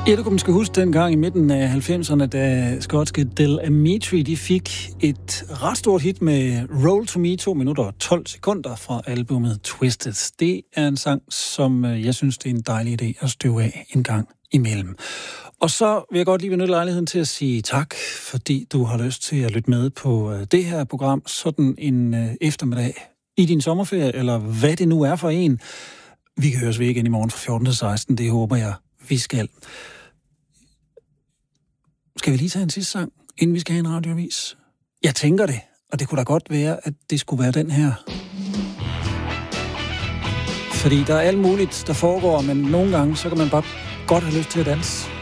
Ja, du kan måske huske dengang i midten af 90'erne, da skotske Del Amitri, de fik et ret stort hit med Roll to Me, 2 minutter og 12 sekunder fra albumet Twisted. Det er en sang, som jeg synes, det er en dejlig idé at støve af en gang imellem. Og så vil jeg godt lige benytte lejligheden til at sige tak, fordi du har lyst til at lytte med på det her program sådan en eftermiddag i din sommerferie, eller hvad det nu er for en. Vi kan høres ved igen i morgen fra 14 til 16, det håber jeg, vi skal. Skal vi lige tage en sidste sang, inden vi skal have en radioavis? Jeg tænker det, og det kunne da godt være, at det skulle være den her. Fordi der er alt muligt, der foregår, men nogle gange, så kan man bare godt have lyst til at danse.